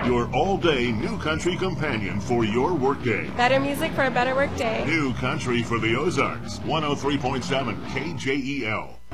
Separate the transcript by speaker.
Speaker 1: your all-day new country companion for your workday.
Speaker 2: Better music for a better workday.
Speaker 1: New country for the Ozarks. 103.7 KJEL.